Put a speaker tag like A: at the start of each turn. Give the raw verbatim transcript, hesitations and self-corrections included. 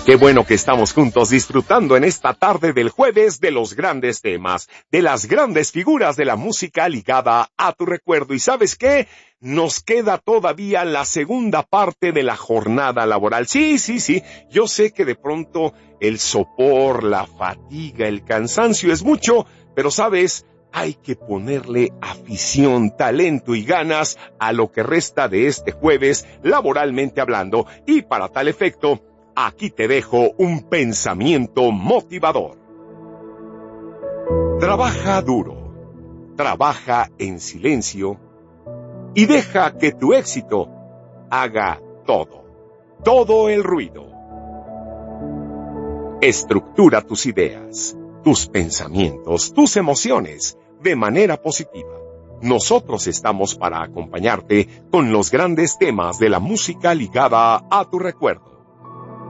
A: Qué bueno que estamos juntos disfrutando en esta tarde del jueves de los grandes temas, de las grandes figuras de la música ligada a tu recuerdo. ¿Y sabes qué? Nos queda todavía la segunda parte de la jornada laboral. Sí, sí, sí, yo sé que de pronto el sopor, la fatiga, el cansancio es mucho, pero ¿sabes? Hay que ponerle afición, talento y ganas a lo que resta de este jueves, laboralmente hablando. Y para tal efecto, aquí te dejo un pensamiento motivador. Trabaja duro, trabaja en silencio y deja que tu éxito haga todo, todo el ruido. Estructura tus ideas, tus pensamientos, tus emociones de manera positiva. Nosotros estamos para acompañarte con los grandes temas de la música ligada a tu recuerdo.